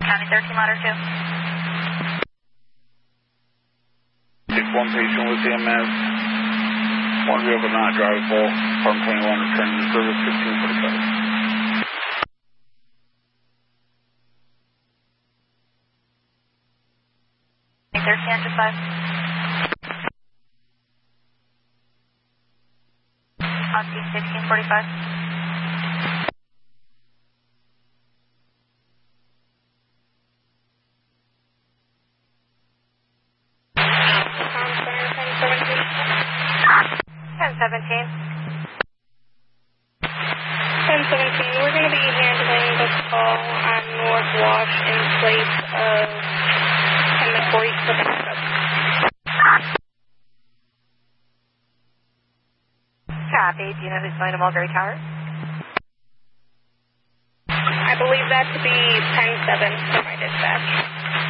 County 13, Monitor 2. 6-1 patient with EMS. One vehicle not drivable. Farm 21 returning to service 1545. 1305. Oxy 1645. Ten 17. 1017, we're going to be handling the call on North Wash in place of 10 McCoy for backup. Copy. Do you know who's going to Mulberry Tower? I believe that to be 10-7 for my dispatch.